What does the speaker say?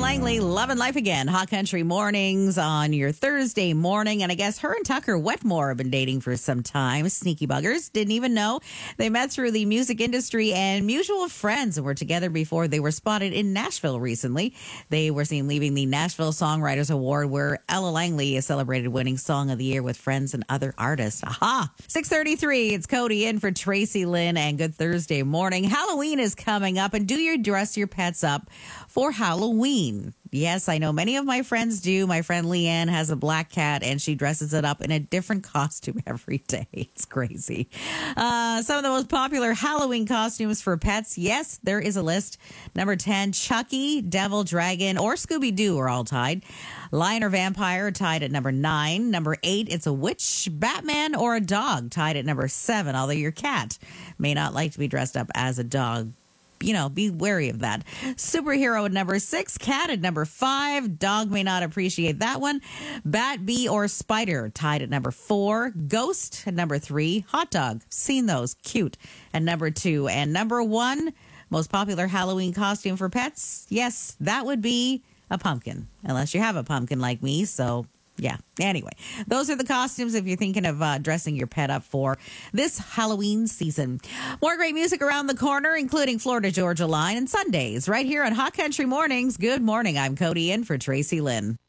Langley, Love and Life Again. Hot Country Mornings on your Thursday morning. And I guess her and Tucker Wetmore have been dating for some time. Sneaky buggers. Didn't even know. They met through the music industry and mutual friends and were together before they were spotted in Nashville recently. They were seen leaving the Nashville Songwriters Award, where Ella Langley is celebrated winning Song of the Year with friends and other artists. Aha! 6:33. It's Cody in for Tracy Lynn, and good Thursday morning. Halloween is coming up, and do you dress your pets up for Halloween? Yes, I know many of my friends do. My friend Leanne has a black cat, and she dresses it up in a different costume every day. It's crazy. Some of the most popular Halloween costumes for pets. Yes, there is a list. Number 10, Chucky, Devil, Dragon, or Scooby-Doo are all tied. Lion or Vampire tied at number 9. Number 8, it's a witch, Batman, or a dog tied at number 7, although your cat may not like to be dressed up as a dog. Be wary of that. Superhero at number 6, cat at number 5, dog may not appreciate that one. Bat, bee, or spider tied at number 4, ghost at number 3, hot dog, seen those, cute, at number 2. And number 1, most popular Halloween costume for pets, yes, that would be a pumpkin, unless you have a pumpkin like me, so... yeah. Anyway, those are the costumes if you're thinking of dressing your pet up for this Halloween season. More great music around the corner, including Florida Georgia Line and Sundays right here on Hot Country Mornings. Good morning. I'm Cody in for Tracy Lynn.